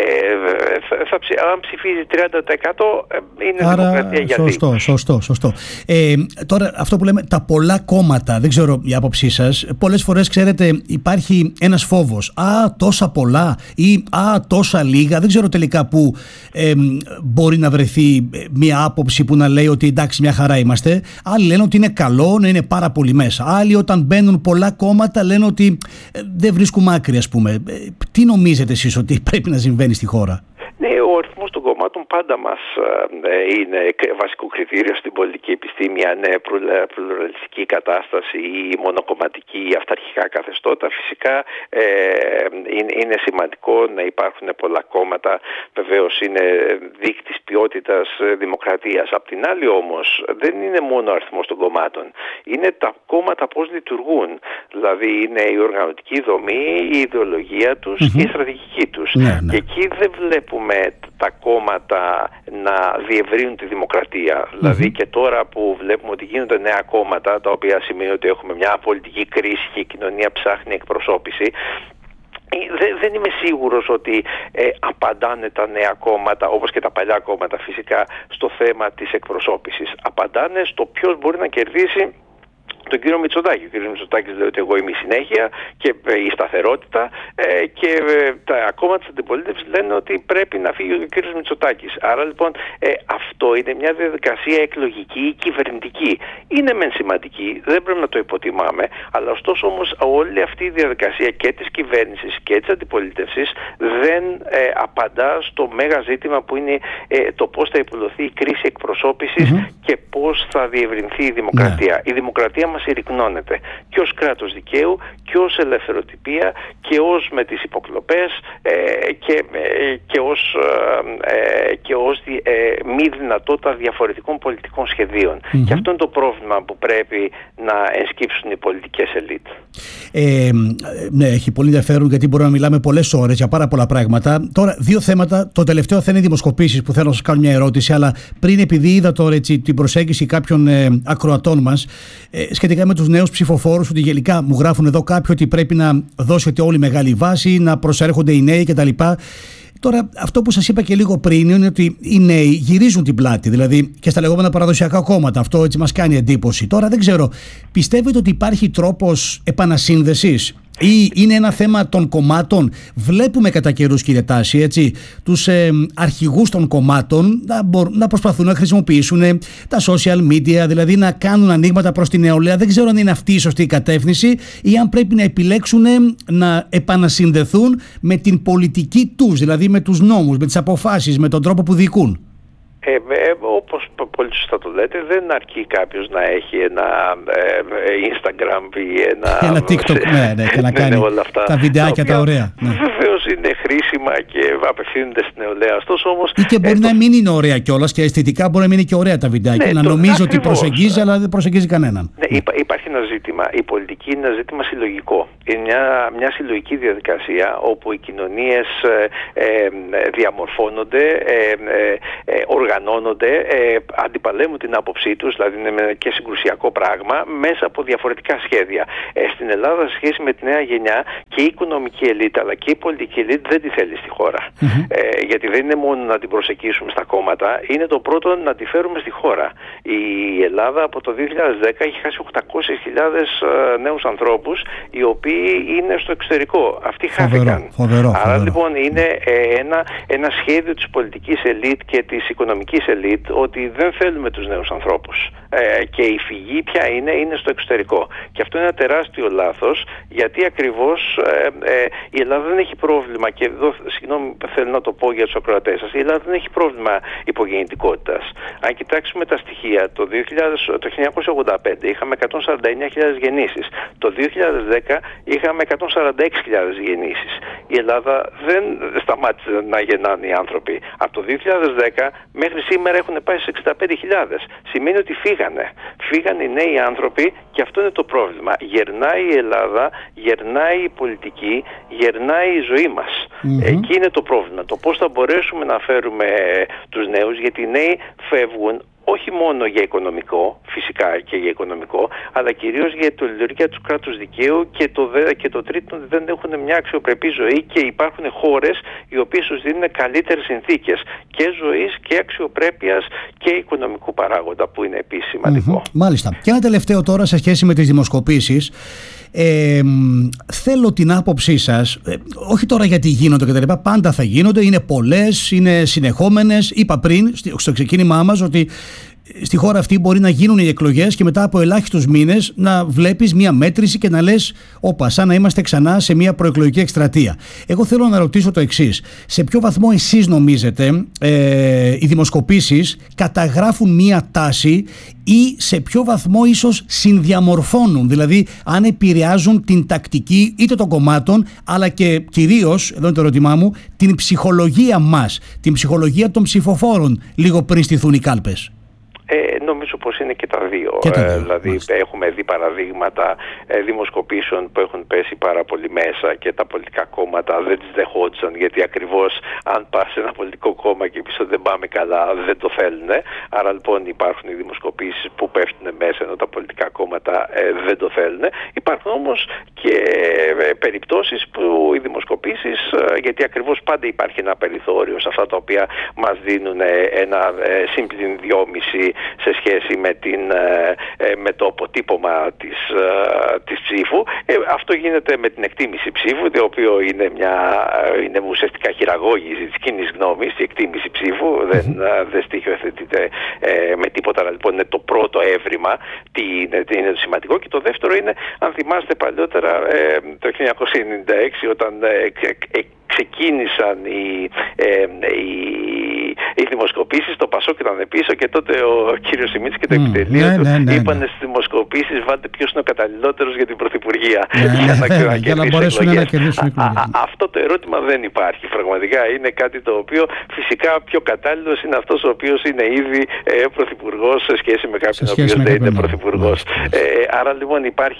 αν ψηφίζει 30% είναι δημοκρατία για δίκη. Σωστό. Τώρα αυτό που λέμε τα πολλά κόμματα, δεν ξέρω η άποψή σας, πολλές φορές ξέρετε υπάρχει ένας φόβος, τόσα πολλά ή τόσα λίγα, δεν ξέρω τελικά που μπορεί να βρεθεί μια άποψη που να λέει ότι εντάξει μια χαρά είμαστε. Άλλοι λένε ότι είναι καλό να είναι πάρα πολύ μέσα. Άλλοι όταν μπαίνουν πολλά κόμματα λένε ότι δεν βρίσκουμε άκρη, ας πούμε. Τι νομίζετε εσείς ότι πρέπει να συμβαίνει στη χώρα? Ναι, ο αριθμός των κομμάτων πάντα μας είναι βασικό κριτήριο στην πολιτική επιστήμη, αν είναι πλουραλιστική κατάσταση ή μονοκομματική ή αυταρχικά καθεστώτα. Φυσικά είναι σημαντικό να υπάρχουν πολλά κόμματα, βεβαίως είναι δείκτης ποιότητας δημοκρατίας. Απ' την άλλη όμως δεν είναι μόνο ο αριθμός των κομμάτων, είναι τα κόμματα πώς λειτουργούν. Δηλαδή είναι η οργανωτική δομή, η ιδεολογία τους και η στρατηγική τους. Και εκεί δεν βλέπουμε τα κόμματα να διευρύνουν τη δημοκρατία. Δηλαδή και τώρα που βλέπουμε ότι γίνονται νέα κόμματα, τα οποία σημαίνει ότι έχουμε μια πολιτική κρίση και η κοινωνία ψάχνει εκπροσώπηση, δεν είμαι σίγουρος ότι απαντάνε τα νέα κόμματα, όπως και τα παλιά κόμματα φυσικά, στο θέμα της εκπροσώπησης. Απαντάνε στο ποιος μπορεί να κερδίσει τον κύριο Μητσοτάκη. Ο κύριος Μητσοτάκης λέει ότι εγώ είμαι η συνέχεια και η σταθερότητα, και τα κόμματα της αντιπολίτευσης λένε ότι πρέπει να φύγει ο κύριος Μητσοτάκης. Άρα λοιπόν αυτό είναι μια διαδικασία εκλογική ή κυβερνητική. Είναι μεν σημαντική, δεν πρέπει να το υποτιμάμε, αλλά ωστόσο όμως όλη αυτή η διαδικασία και της κυβέρνησης και της αντιπολίτευσης δεν απαντά στο μέγα ζήτημα που είναι το πώς θα υποδοθεί η κρίση εκπροσώπησης και πώς θα διευρυνθεί η δημοκρατία. Η δημοκρατία μας συρρυκνώνεται και ως κράτος δικαίου και ως ελευθεροτυπία και ως με τις υποκλοπές και ως μη δυνατότητα διαφορετικών πολιτικών σχεδίων. Και αυτό είναι το πρόβλημα που πρέπει να ενσκύψουν οι πολιτικές ελίτ. Ναι, έχει πολύ ενδιαφέρον γιατί μπορούμε να μιλάμε πολλές ώρες για πάρα πολλά πράγματα. Τώρα, δύο θέματα. Το τελευταίο θα είναι οι δημοσκοπήσεις, που θέλω να σας κάνω μια ερώτηση, αλλά πριν, επειδή είδα τώρα την προσέγγιση κάποιων ακροατών μας σχετικά με τους νέους ψηφοφόρους, ότι γενικά μου γράφουν εδώ κάποιοι ότι πρέπει να δώσετε όλη μεγάλη βάση, να προσέρχονται οι νέοι κτλ. Τώρα, αυτό που σας είπα και λίγο πριν είναι ότι οι νέοι γυρίζουν την πλάτη, δηλαδή και στα λεγόμενα παραδοσιακά κόμματα. Αυτό έτσι μας κάνει εντύπωση. Τώρα δεν ξέρω, πιστεύετε ότι υπάρχει τρόπος επανασύνδεσης ή είναι ένα θέμα των κομμάτων? Βλέπουμε κατά καιρούς, κύριε Τάση, έτσι, τους αρχηγούς των κομμάτων να προσπαθούν να χρησιμοποιήσουν τα social media, δηλαδή να κάνουν ανοίγματα προς την νεολαία. Δεν ξέρω αν είναι αυτή η σωστή κατεύθυνση ή αν πρέπει να επιλέξουν να επανασυνδεθούν με την πολιτική τους, δηλαδή με τους νόμους, με τις αποφάσεις, με τον τρόπο που διοικούν. Όπως πολύ σωστά το λέτε, δεν αρκεί κάποιος να έχει ένα Instagram ή ένα TikTok, και να κάνει όλα αυτά, τα βιντεάκια τα ωραία. Βεβαίως είναι χρήσιμα και απευθύνονται στην νεολαία. Ωστόσο όμως, ή και μπορεί να μην είναι ωραία κιόλας, και αισθητικά μπορεί να μην είναι και ωραία τα βιντεάκια. Να νομίζω ότι προσεγγίζει, αλλά δεν προσεγγίζει κανέναν. Υπάρχει ένα ζήτημα. Η πολιτική είναι ένα ζήτημα συλλογικό. Είναι μια συλλογική διαδικασία όπου οι κοινωνίες διαμορφώνονται, οργανώνονται, αντιπαλεύουν την άποψή τους, δηλαδή είναι και συγκρουσιακό πράγμα, μέσα από διαφορετικά σχέδια. Στην Ελλάδα, σε σχέση με τη νέα γενιά, και η οικονομική ελίτ αλλά και η πολιτική ελίτ δεν τη θέλει στη χώρα. Γιατί δεν είναι μόνο να την προσεγγίσουμε στα κόμματα, είναι το πρώτο να τη φέρουμε στη χώρα. Η Ελλάδα από το 2010 έχει χάσει 800.000 νέους ανθρώπους, οι οποίοι είναι στο εξωτερικό. Αυτοί χάθηκαν. Άρα λοιπόν είναι ένα σχέδιο της πολιτικής ελίτ και της οικονομικής ελίτ ότι δεν θέλουμε τους νέους ανθρώπους. Και η φυγή πια είναι στο εξωτερικό. Και αυτό είναι ένα τεράστιο λάθος, γιατί ακριβώς η Ελλάδα δεν έχει πρόβλημα, και εδώ συγγνώμη θέλω να το πω για τους ακροατές σας, η Ελλάδα δεν έχει πρόβλημα υπογεννητικότητας. Αν κοιτάξουμε τα στοιχεία, το 1985 είχαμε 149.000 γεννήσεις. Το 2010 είχαμε 146.000 γεννήσεις. Η Ελλάδα δεν σταμάτησε να γεννάνε οι άνθρωποι. Από το 2010 μέχρι σήμερα έχουν πάει σε 65.000. Σημαίνει ότι φύγανε οι νέοι άνθρωποι, και αυτό είναι το πρόβλημα. Γερνάει η Ελλάδα, γερνάει η πολιτική, γερνάει η ζωή μας. Εκεί είναι το πρόβλημα. Το πώς θα μπορέσουμε να φέρουμε τους νέους, γιατί οι νέοι φεύγουν όχι μόνο για οικονομικό, φυσικά και για οικονομικό, αλλά κυρίως για τη λειτουργία του κράτους δικαίου, και το τρίτο, δεν έχουν μια αξιοπρεπή ζωή, και υπάρχουν χώρες οι οποίες τους δίνουν καλύτερες συνθήκες και ζωής και αξιοπρέπειας και οικονομικού παράγοντα, που είναι επίσης σημαντικό. Μάλιστα. Και ένα τελευταίο τώρα σε σχέση με τις δημοσκοπήσεις. Θέλω την άποψή σας, όχι τώρα γιατί γίνονται και τα λοιπά, πάντα θα γίνονται, είναι πολλές, είναι συνεχόμενες. Είπα πριν στο ξεκίνημά μας ότι στη χώρα αυτή μπορεί να γίνουν οι εκλογές και μετά από ελάχιστους μήνες να βλέπεις μια μέτρηση και να λες όπα, σαν να είμαστε ξανά σε μια προεκλογική εκστρατεία. Εγώ θέλω να ρωτήσω το εξής: σε ποιο βαθμό εσείς νομίζετε οι δημοσκοπήσεις καταγράφουν μια τάση, ή σε ποιο βαθμό ίσως συνδιαμορφώνουν, δηλαδή αν επηρεάζουν την τακτική είτε των κομμάτων, αλλά και κυρίως, εδώ είναι το ερώτημά μου, την ψυχολογία μας, την ψυχολογία των ψηφοφόρων λίγο πριν στηθούν οι κάλπες? Νομίζω πως είναι και τα δύο. Δηλαδή έχουμε δει παραδείγματα δημοσκοπήσεων που έχουν πέσει πάρα πολύ μέσα και τα πολιτικά κόμματα δεν τις δεχόντουσαν, γιατί ακριβώς αν πας σε ένα πολιτικό κόμμα και πεις ότι δεν πάμε καλά, δεν το θέλουν. Άρα λοιπόν υπάρχουν οι δημοσκοπήσεις που πέφτουν μέσα ενώ τα πολιτικά κόμματα δεν το θέλουν. Υπάρχουν όμως και περιπτώσεις που οι δημοσκοπήσεις, γιατί ακριβώς πάντα υπάρχει ένα περιθώριο σε αυτά τα οποία μας δίνουν ένα σύμπλην 2,5 σε σχέση με το αποτύπωμα της ψήφου. Αυτό γίνεται με την εκτίμηση ψήφου, το οποίο είναι ουσιαστικά χειραγώγηση της κοινής γνώμης, η εκτίμηση ψήφου, δεν στοιχειοθετείται με τίποτα. Αλλά λοιπόν είναι το πρώτο έβριμα, τι είναι το σημαντικό. Και το δεύτερο είναι, αν θυμάστε παλιότερα, το 1996, όταν ξεκίνησαν οι δημοσκοπήσεις, το Πασόκ ήταν πίσω, και τότε ο κύριος Σιμίτης και το επιτελείο του είπαν στις δημοσκοπήσεις βάλτε ποιος είναι ο καταλληλότερος για την πρωθυπουργία για να μπορέσουν να κερδίσουν εκλογές. Αυτό το ερώτημα δεν υπάρχει. Πραγματικά είναι κάτι το οποίο φυσικά πιο κατάλληλος είναι αυτός ο οποίος είναι ήδη πρωθυπουργός σε σχέση με κάποιον ο οποίος δεν είναι πρωθυπουργός. Άρα λοιπόν υπάρχει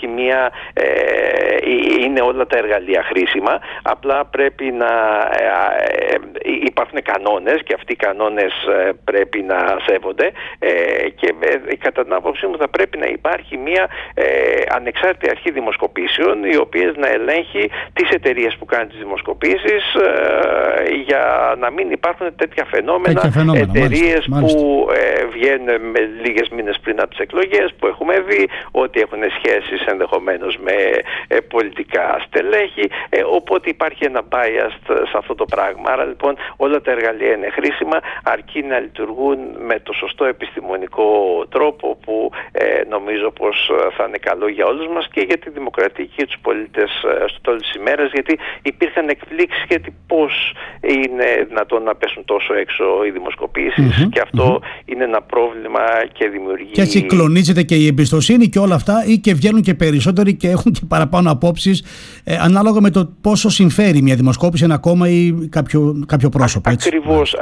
είναι όλα τα εργαλεία χρήσιμα, απλά πρέπει να υπάρχουν κανόνες, και αυτοί οι κανόνες πρέπει να σέβονται, και κατά την άποψή μου θα πρέπει να υπάρχει μια ανεξάρτητη αρχή δημοσκοπήσεων, οι οποίες να ελέγχει τις εταιρείες που κάνουν τις δημοσκοπήσεις, για να μην υπάρχουν τέτοια φαινόμενα, εταιρείες που βγαίνουν με λίγες μήνες πριν από τις εκλογές, που έχουμε δει ότι έχουν σχέσεις ενδεχομένως με πολιτικά στελέχη, οπότε υπάρχει ένα bias σε αυτό το πράγμα. Άρα λοιπόν όλα τα εργαλεία είναι χρήσιμα, αρκεί να λειτουργούν με το σωστό επιστημονικό τρόπο, που νομίζω πως θα είναι καλό για όλους μας και για τη δημοκρατία και τους πολίτες στο τέλος της ημέρας, γιατί υπήρχαν εκπλήξεις γιατί πώς είναι δυνατόν να πέσουν τόσο έξω οι δημοσκοπήσεις, και αυτό είναι ένα πρόβλημα και δημιουργεί... Και έτσι κλονίζεται και η εμπιστοσύνη και όλα αυτά, ή και βγαίνουν και περισσότεροι και έχουν και παραπάνω απόψεις, ανάλογα με το πόσο συμφέρει μια δημοσκόπηση, ένα κόμμα ή κάποιο πρόσωπο. Ακριβώς.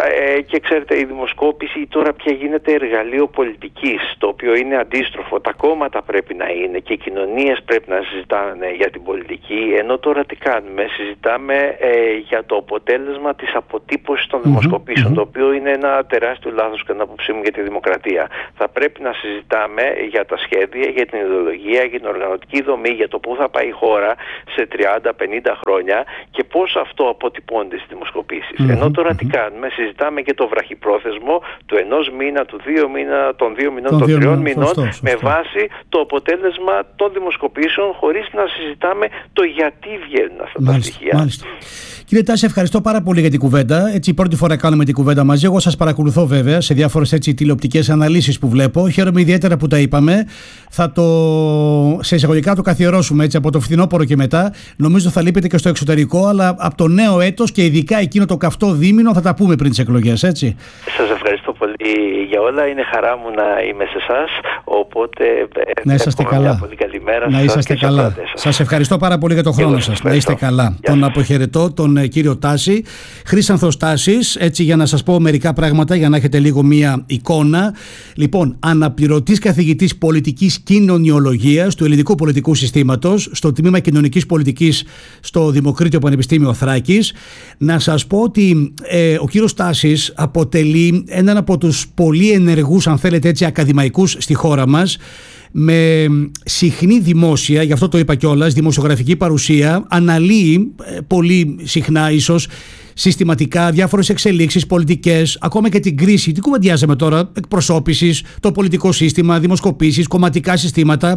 Και ξέρετε, η δημοσκόπηση τώρα πια γίνεται εργαλείο πολιτικής, το οποίο είναι αντίστροφο. Τα κόμματα πρέπει να είναι και οι κοινωνίες πρέπει να συζητάνε για την πολιτική, ενώ τώρα τι κάνουμε? Συζητάμε για το αποτέλεσμα της αποτύπωσης των δημοσκοπήσεων, το οποίο είναι ένα τεράστιο λάθος κατά την άποψή μου για τη δημοκρατία. Θα πρέπει να συζητάμε για τα σχέδια, για την ιδεολογία, για την οργανωτική δομή, για το πού θα πάει η χώρα σε 30-50 χρόνια και πώς αυτό αποτυπώνεται στις δημοσκοπήσεις. Ενώ τώρα τι κάνουμε? Συζητάμε και το βραχυπρόθεσμο του 1 μήνα, του 2 μήνα, των 2 μηνών, των 3 μηνών, με βάση το αποτέλεσμα των δημοσκοπήσεων, χωρίς να συζητάμε το γιατί βγαίνουν αυτά τα στοιχεία. Μάλιστα. Κύριε Τάση, ευχαριστώ πάρα πολύ για την κουβέντα. Έτσι, πρώτη φορά κάνουμε την κουβέντα μαζί. Εγώ σας παρακολουθώ βέβαια σε διάφορες τηλεοπτικές αναλύσεις που βλέπω. Χαίρομαι ιδιαίτερα που τα είπαμε. Θα σε εισαγωγικά το καθιερώσουμε έτσι από το φθινόπωρο και μετά. Νομίζω θα λείπετε και στο εξωτερικό, αλλά από το νέο έτος και ειδικά εκείνο το καυτό δίμηνο θα τα πούμε πριν τις εκλογές, έτσι. Σας ευχαριστώ πολύ για όλα. Είναι χαρά μου να είμαι σε εσάς. Οπότε να είσαστε καλά. Πολύ καλή μέρα. Να είσαστε καλά. Σας ευχαριστώ πάρα πολύ για τον χρόνο σας. Να είστε καλά. Τον αποχαιρετώ, τον κύριο Τάση, Χρήσανθος Τάσης, έτσι για να σας πω μερικά πράγματα για να έχετε λίγο μία εικόνα. Λοιπόν, αναπληρωτής καθηγητής πολιτικής κοινωνιολογίας του Ελληνικού Πολιτικού Συστήματος στο Τμήμα Κοινωνικής Πολιτικής στο Δημοκρίτιο Πανεπιστήμιο Θράκης. Να σας πω ότι ο κύριος Τάσης αποτελεί έναν από τους πολύ ενεργούς, αν θέλετε έτσι, ακαδημαϊκούς στη χώρα μας, με συχνή δημόσια, γι' αυτό το είπα κιόλας, δημοσιογραφική παρουσία, αναλύει πολύ συχνά ίσως συστηματικά διάφορες εξελίξεις πολιτικές, ακόμα και την κρίση, τι κουβεντιάζαμε τώρα, εκπροσώπησης, το πολιτικό σύστημα, δημοσκοπήσεις, κομματικά συστήματα.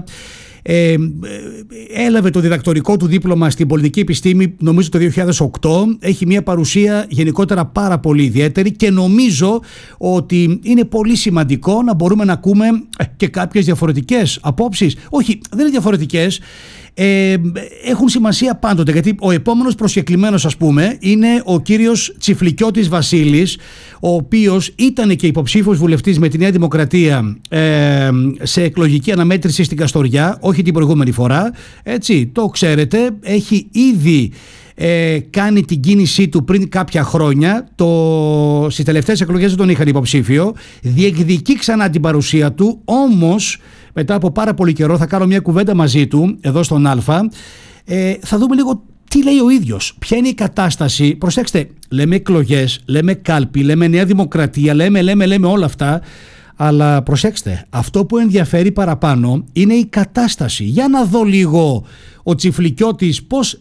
Έλαβε το διδακτορικό του δίπλωμα στην πολιτική επιστήμη νομίζω το 2008. Έχει μια παρουσία γενικότερα πάρα πολύ ιδιαίτερη και νομίζω ότι είναι πολύ σημαντικό να μπορούμε να ακούμε και κάποιες διαφορετικές απόψεις. Όχι, δεν είναι διαφορετικές, έχουν σημασία πάντοτε, γιατί ο επόμενος προσκεκλημένος, ας πούμε, είναι ο κύριος Τσιφλικιώτης Βασίλης, ο οποίος ήταν και υποψήφιος βουλευτής με τη Νέα Δημοκρατία σε εκλογική αναμέτρηση στην Καστοριά, όχι την προηγούμενη φορά, έτσι, το ξέρετε, έχει ήδη κάνει την κίνησή του πριν κάποια χρόνια. Στις τελευταίες εκλογές δεν τον είχαν υποψήφιο, διεκδικεί ξανά την παρουσία του, όμως μετά από πάρα πολύ καιρό θα κάνω μια κουβέντα μαζί του εδώ στον Α. Θα δούμε λίγο τι λέει ο ίδιος, ποια είναι η κατάσταση. Προσέξτε, λέμε εκλογές, λέμε κάλπη, λέμε Νέα Δημοκρατία, λέμε όλα αυτά. Αλλά προσέξτε, αυτό που ενδιαφέρει παραπάνω είναι η κατάσταση. Για να δω λίγο ο Τσιφλικιώτης πώς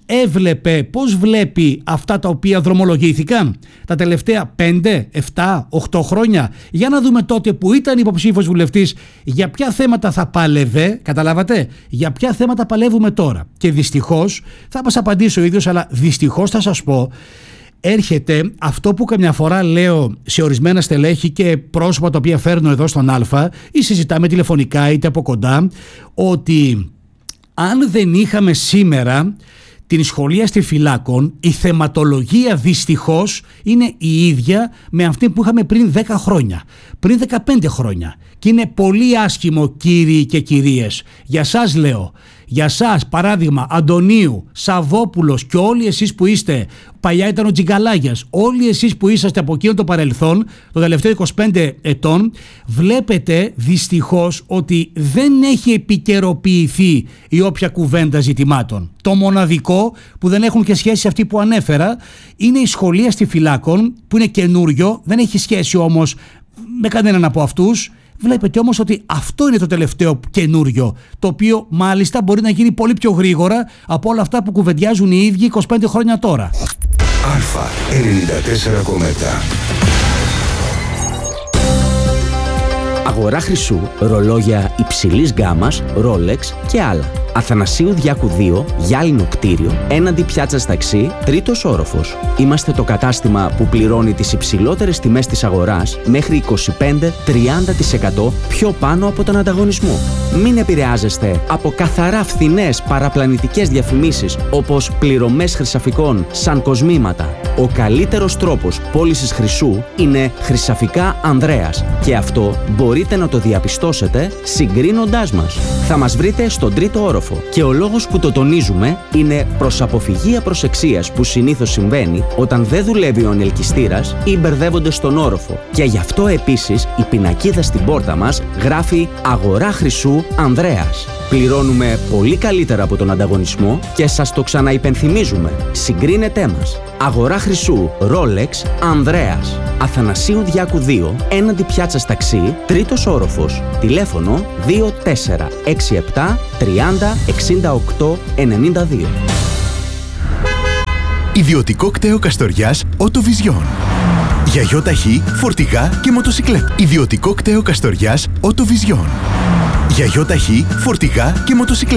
βλέπει αυτά τα οποία δρομολογήθηκαν τα τελευταία 5, 7, 8 χρόνια. Για να δούμε τότε που ήταν υποψήφιος βουλευτής για ποια θέματα θα πάλευε, καταλάβατε, για ποια θέματα παλεύουμε τώρα. Και δυστυχώς, θα μας απαντήσει ο ίδιος, αλλά δυστυχώς θα σας πω, έρχεται αυτό που καμιά φορά λέω σε ορισμένα στελέχη και πρόσωπα τα οποία φέρνω εδώ στον Α ή συζητάμε τηλεφωνικά είτε από κοντά, ότι αν δεν είχαμε σήμερα την σχολεία στη Φυλάκων, η θεματολογία δυστυχώς είναι η ίδια με αυτή που είχαμε πριν 10 χρόνια, πριν 15 χρόνια. Και είναι πολύ άσχημο, κύριοι και κυρίες. Για σας λέω, για σας παράδειγμα Αντωνίου, Σαββόπουλος και όλοι εσείς που είστε, παλιά ήταν ο Τζιγκαλάγιας, όλοι εσείς που είσαστε από εκείνο το παρελθόν, το τελευταίο 25 ετών, βλέπετε δυστυχώς ότι δεν έχει επικαιροποιηθεί η όποια κουβέντα ζητημάτων. Το μοναδικό που δεν έχουν και σχέση αυτοί που ανέφερα είναι η σχολεία στη Φυλάκων, που είναι καινούριο, δεν έχει σχέση όμως με κανέναν από αυτούς. Βλέπετε όμως ότι αυτό είναι το τελευταίο καινούριο, το οποίο μάλιστα μπορεί να γίνει πολύ πιο γρήγορα από όλα αυτά που κουβεντιάζουν οι ίδιοι 25 χρόνια τώρα. Αλφα 94,7. Αγορά χρυσού, ρολόγια υψηλής γκάμας, Rolex και άλλα. Αθανασίου Διάκου 2, γυάλινο κτίριο, έναντι πιάτσας ταξί, τρίτος όροφος. Είμαστε το κατάστημα που πληρώνει τις υψηλότερες τιμές της αγοράς μέχρι 25-30% πιο πάνω από τον ανταγωνισμό. Μην επηρεάζεστε από καθαρά φθηνές παραπλανητικές διαφημίσεις όπως πληρωμές χρυσαφικών σαν κοσμήματα. Ο καλύτερος τρόπος πώλησης χρυσού είναι χρυσαφικά Ανδρέας και αυτό μπορείτε να το διαπιστώσετε συγκρίνοντάς μας. Θα μας βρείτε στον 3ο όροφο και ο λόγος που το τονίζουμε είναι προς αποφυγή απροσεξίας που συνήθως συμβαίνει όταν δεν δουλεύει ο ανελκυστήρας ή μπερδεύονται στον όροφο. Και γι' αυτό επίσης η πινακίδα στην πόρτα μας γράφει «Αγορά χρυσού Ανδρέας». Πληρώνουμε πολύ καλύτερα από τον ανταγωνισμό και σας το ξαναυπενθυμίζουμε. Συγκρίνετέ μας. Αγορά χρυσού Rolex Ανδρέας. Αθανασίου Διάκου 2, έναντι πιάτσας ταξί, 3ος όροφος. Τηλέφωνο 2467 30 68 92. Ιδιωτικό κτέο Καστοριάς Οτοβιζιόν. Για γιοταχή, φορτηγά και μοτοσικλέτα. Ιδιωτικό κτέο Καστοριάς Οτοβιζιόν. Για γιοταχή, φορτηγά και μοτοσικλέτα.